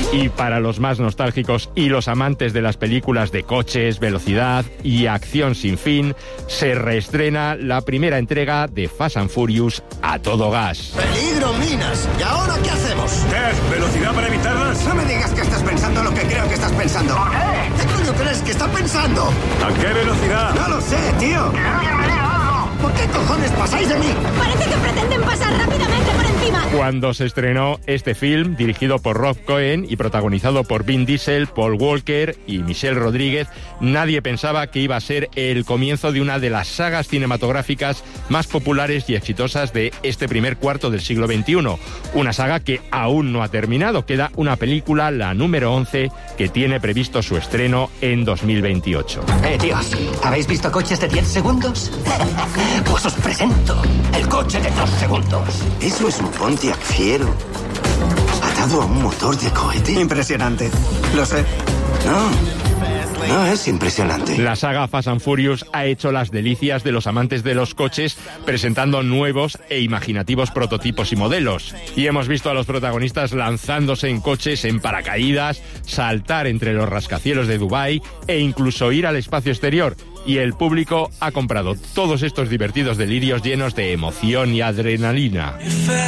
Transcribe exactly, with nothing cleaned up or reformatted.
Y para los más nostálgicos y los amantes de las películas de coches, velocidad y acción sin fin, se reestrena la primera entrega de Fast and Furious a todo gas. ¡Peligro, minas! ¿Y ahora qué hacemos? ¿Qué? ¿Velocidad para evitarlas? No me digas que estás pensando lo que creo que estás pensando. ¿Por qué? ¿Qué coño crees que está pensando? ¿A qué velocidad? No lo sé, tío. ¡Quiero que me diga algo! ¿Por qué cojones pasáis de mí? Parece que pretenden pasar rápidamente por encima. Cuando se estrenó este film, dirigido por Rob Cohen y protagonizado por Vin Diesel, Paul Walker y Michelle Rodríguez, nadie pensaba que iba a ser el comienzo de una de las sagas cinematográficas más populares y exitosas de este primer cuarto del siglo veintiuno. Una saga que aún no ha terminado. Queda una película, la número once, que tiene previsto su estreno en dos mil veintiocho. Eh, tíos, ¿habéis visto coches de diez segundos? Pues os presento el coche de dos segundos. Eso es un Pontiac Fiero. ¿Atado a un motor de cohete? Impresionante. Lo sé. No. No, es impresionante. La saga Fast and Furious ha hecho las delicias de los amantes de los coches, presentando nuevos e imaginativos prototipos y modelos. Y hemos visto a los protagonistas lanzándose en coches en paracaídas, saltar entre los rascacielos de Dubái e incluso ir al espacio exterior. Y el público ha comprado todos estos divertidos delirios llenos de emoción y adrenalina.